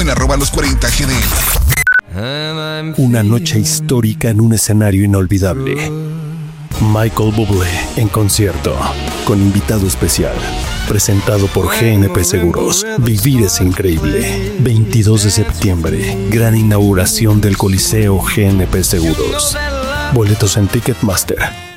en @los40gdl. Una noche histórica en un escenario inolvidable. Michael Bublé en concierto, con invitado especial. Presentado por GNP Seguros. Vivir es increíble. 22 de septiembre, gran inauguración del Coliseo GNP Seguros. Boletos en Ticketmaster.